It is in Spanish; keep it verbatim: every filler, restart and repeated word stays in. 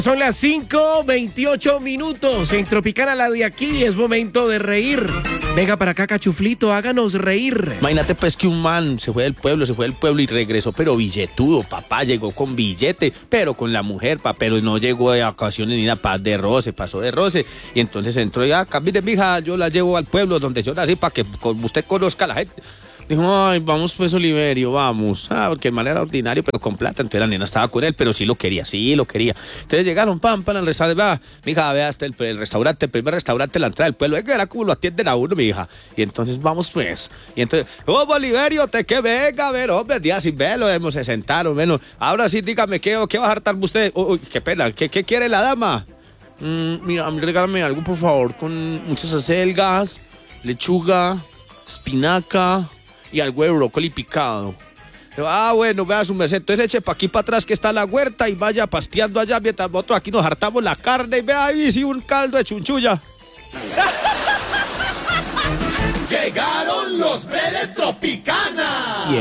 Son las cinco veintiocho minutos. En Tropicana, la de aquí, es momento de reír. Venga para acá, cachuflito, háganos reír. Imagínate pues que un man se fue del pueblo, se fue del pueblo y regresó, pero billetudo, papá, llegó con billete, pero con la mujer, papá, pero no llegó de vacaciones ni nada, de roce, pasó de roce. Y entonces entró y acá, mire, mija, yo la llevo al pueblo donde yo nací para que usted conozca a la gente. Dijo, ay, vamos pues, Oliverio, vamos. Ah, porque el man era ordinario, pero con plata. Entonces la nena estaba con él, pero sí lo quería, sí lo quería. Entonces llegaron, pam, pam, al restaurante. Va, mija, vea hasta el, el restaurante, el primer restaurante, la entrada del pueblo. Es que era como lo atienden a uno, mi hija. Y entonces vamos pues. Y entonces, oh, Oliverio, te que venga, a ver, hombre, día sin verlo, hemos se sentaron, menos. Ahora sí, dígame, ¿qué, qué va a hartar usted? Uy, qué pena, ¿qué, qué quiere la dama? Mm, mira, a mí regálame algo, por favor, con muchas acelgas, lechuga, espinaca y algo de brócoli picado. Ah, bueno, vea su merced, entonces eche pa' aquí para atrás que está la huerta y vaya pasteando allá mientras nosotros aquí nos hartamos la carne y vea ahí sí un caldo de chunchulla. Llegaron los B de Tropicana.